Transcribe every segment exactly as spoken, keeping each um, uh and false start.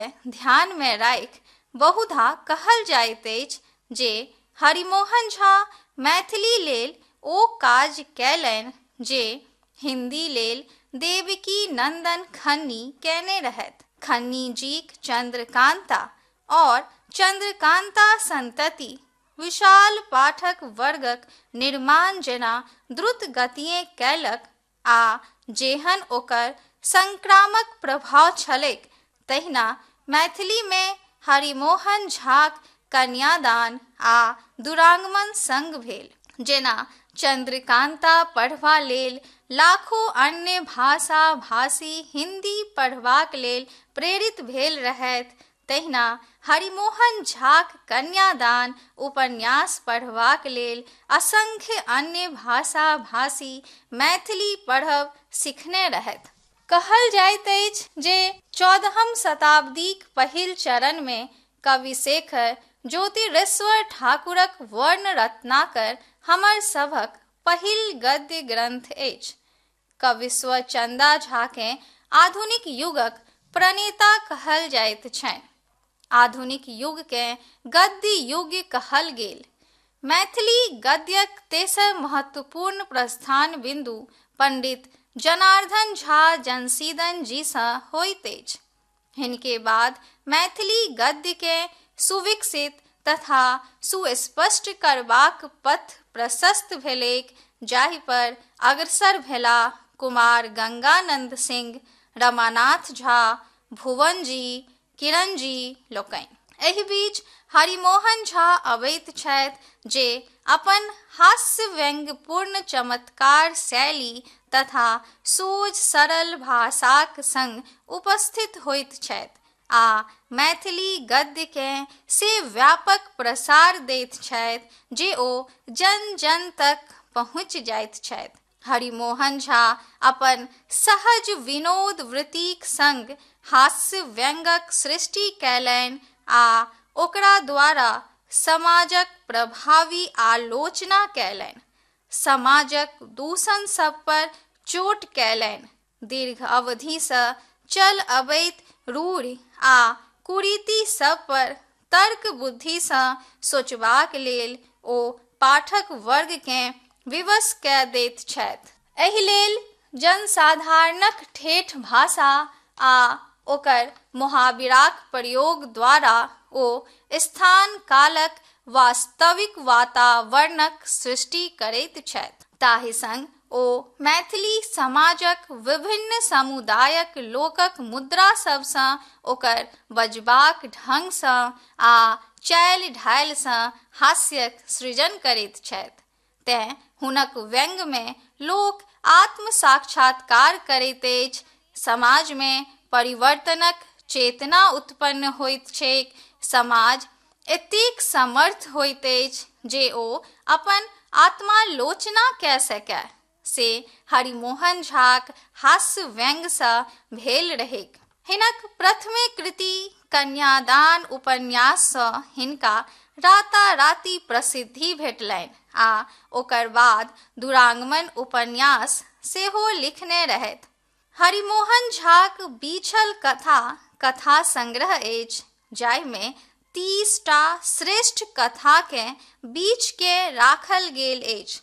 ध्यान में राखि बहुधा कहल जाइत अछि जे हरिमोहन झा मैथिली लेल ओ काज कयलनि जे हिंदी लेल देवकी नंदन खन्नी केने रहथि। खन्नी जीक चंद्रकांता और चंद्रकांता संतति विशाल पाठक वर्गक निर्माण जेना द्रुत गतिए कयलक आ जेहन ओकर संक्रामक प्रभाव छलैक तहिना मैथिली में हरिमोहन झाक कन्यादान आ दुरागमन संग भेल। जेना चंद्रकांता पढ़बा लेल लाखों अन्य भाषा भाषी हिंदी पढ़बाक लेल प्रेरित भेल रहथि, तहिना हरिमोहन झाक कन्यादान उपन्यास पढ़बाक लेल असंख्य अन्य भाषा भाषी मैथिली पढ़ब सिखने रहथि। कहल जाइत अछि जे चौदहम शताब्दीक पहिल चरण में कवि शेखर ज्योतिरेश्वर ठाकुरक वर्ण रत्नाकर हमर सभक पहिल गद्य ग्रंथ अछि। कवि स्वचंदा झा के आधुनिक युगक प्रणेता कहल जाइत छनि। आधुनिक युग के गद्य युग कहल गेल। मैथिली गद्यक तेसर महत्वपूर्ण प्रस्थान बिंदु पंडित जनार्दन झा जंशीदन जी सँ होइत अछि। हिनके बाद मैथिली गद्य के सुविकसित तथा सुस्पष्ट करबाक पथ प्रशस्त भेलैक, जाहि पर अग्रसर भेला कुमार गंगानंद सिंह, रमानाथ झा, भुवन जी, किरण जी लोकनि। एहि बीच हरिमोहन झा अबैत छथि जे अपन हास्य व्यंग्यपूर्ण चमत्कार शैली तथा सोझ सरल भाषाक संग उपस्थित होइत छथि आ मैथिली गद्य के से व्यापक प्रसार दैत छथि जे ओ जन जन तक पहुँच जाइत छथि। हरिमोहन झा अपन सहज विनोद वृत्तिक संग हास्य व्यंगक सृष्टि कयलनि आ ओकरा द्वारा समाजक प्रभावी आलोचना कयलनि, समाजक दूषण सब पर चोट कयलनि, दीर्घ अवधि सँ चल अबैत रूढ़ि आ कुरीति सब पर तर्क बुद्धि सँ सोचबाक लेल ओ पाठक वर्ग के विवश कऽ दैत छथि। एहि लेल जनसाधारणक ठेठ भाषा आ ओकर मुहावराक प्रयोग द्वारा ओ स्थान कालक वास्तविक वातावरणक सृष्टि करैत छथि। ताहि संग ओ मैथिली समाजक विभिन्न समुदायक लोकक मुद्रा सब सँ ओकर बजबाक ढंग सँ आ चालि ढालि सँ हास्यक सृजन करैत छथि। तें हुनक व्यंग में लोक आत्म साक्षात्कार करैत अछि, समाज में परिवर्तनक चेतना उत्पन्न होइत छैक, समाज एतेक समर्थ होइत अछि जे ओ अपन आत्मालोचना कऽ सकय, से हरिमोहन झाक हास्य व्यंग सँ भेल रहैक। हिनक प्रथमे कृति कन्यादान उपन्यास सँ हिनका राताराति प्रसिद्धि भेटलनि आ ओकर बाद दुरागमन उपन्यास सेहो लिखने रहथि। हरिमोहन झाक बीछल कथा कथा संग्रह अछि, जाहि में तीस टा श्रेष्ठ कथा के बीच के राखल गेल अछि।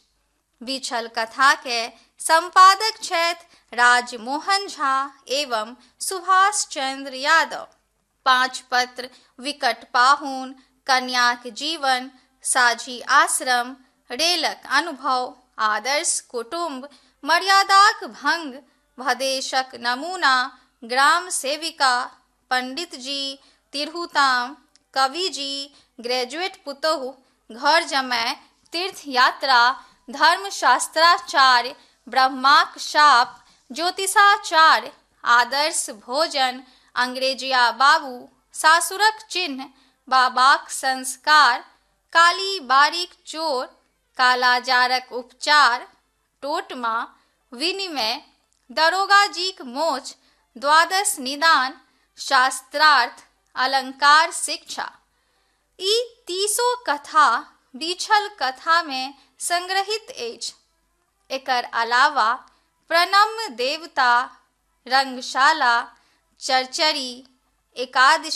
बीछल कथा के संपादक छथि राजमोहन झा एवं सुभाष चंद्र यादव। पांच पत्र, विकट पाहुन, कन्याक जीवन, साझी आश्रम, रेलक अनुभव, आदर्श कुटुंब, मर्यादाक भंग, भदेशक नमूना, ग्राम सेविका, पंडित जी, तिरहुताम, कवि जी, ग्रेजुएट पुतोहु, घर जमाय, तीर्थ यात्रा, धर्मशास्त्राचार्य, ब्रह्माक शाप, ज्योतिषाचार्य, आदर्श भोजन, अंग्रेजिया बाबू, सासुरक चिन्ह, बाबाक संस्कार, काली बारीक चोर, कालाजारक उपचार, टोटमा, विनिमय, दरोगा जीक मोच, द्वादश निदान, शास्त्रार्थ, अलंकार शिक्षा। ई तीसो कथा बीछल कथा में संग्रहित अछि। एकर अलावा प्रणम्य देवता, रंगशाला, चरचरी, एकादशी